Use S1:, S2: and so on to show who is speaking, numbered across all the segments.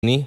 S1: Nih.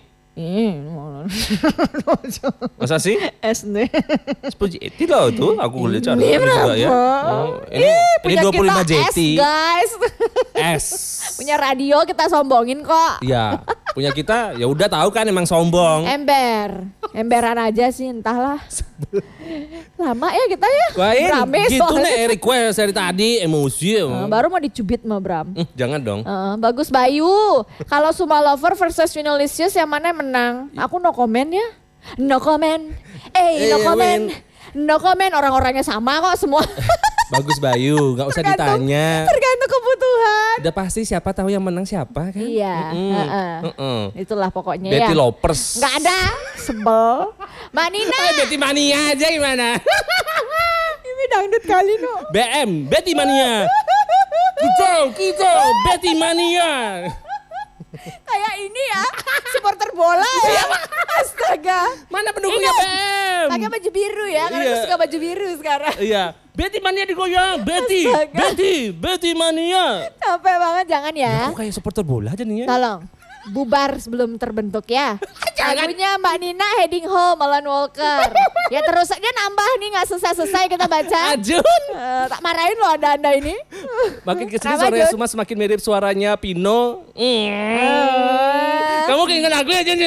S1: Masa sih?
S2: SD.
S1: Spaghetti loh tuh, aku lihat cara
S2: Ini
S1: juga ya. Ini 25 JT.
S2: S guys.
S1: S.
S2: Punya radio kita sombongin kok.
S1: Iya, punya kita ya udah tahu kan emang sombong.
S2: Emberan aja sih entahlah. Lama ya kita ya.
S1: Wain,
S2: Rame
S1: gitu
S2: soalnya.
S1: nih request dari tadi emosi.
S2: Baru mau dicubit mah Bram.
S1: Jangan dong.
S2: Bagus Bayu. Kalau Suma Lover versus Vinolicious yang mana yang menang? Aku no comment ya. No comment. No comment. No comment, orang-orangnya sama kok semua.
S1: Bagus Bayu, gak usah ditanya.
S2: Tergantung kebutuhan.
S1: Udah pasti siapa tahu yang menang siapa kan.
S2: Iya. Itulah pokoknya ya.
S1: Betty Lovers.
S2: Gak ada. Sebel. Mbak Nina.
S1: Betty Mania aja gimana?
S2: Ini dangdut kali no.
S1: BM, Betty Mania. Kita, Betty Mania.
S2: Kayak ini ya, supporter bola ya. Astaga.
S1: Mana pendukungnya BM?
S2: Pakai baju biru ya, karena aku suka baju biru sekarang.
S1: Iya, Betty Mania digoyang, Betty Mania.
S2: Capek banget, jangan ya.
S1: Aku kayak supporter bola aja nih ya.
S2: Tolong, bubar sebelum terbentuk ya. Lagunya Mbak Nina Heading Home, Alan Walker. Ya terus aja nambah nih, gak selesai-selesai kita baca.
S1: Ajun.
S2: Tak marahin loh anda ini.
S1: Makin kesini suaranya Suma semakin mirip suaranya Pino. Kamu keinget lagu aja nih.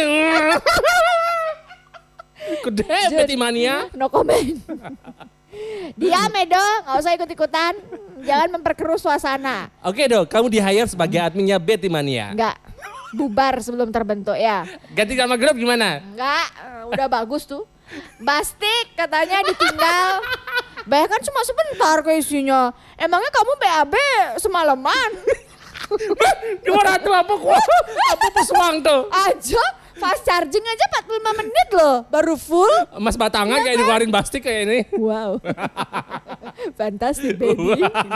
S1: Gede Betty Mania.
S2: No comment. Diam Edo, gak usah ikut-ikutan. Jangan memperkeruh suasana.
S1: Oke dong, kamu di-hire sebagai adminnya Betty Mania.
S2: Enggak, bubar sebelum terbentuk ya.
S1: Ganti nama grup gimana?
S2: Enggak, udah bagus tuh. Bastik katanya ditinggal. Bahkan cuma sebentar ke isinya. Emangnya kamu BAB semalaman?
S1: 200 apa kok? Apa pesuang tuh?
S2: Aja, fast charging aja 45 menit loh, baru full.
S1: Mas batangan kayak dikeluarin Bastik kayak ini.
S2: Wow. Fantastic baby.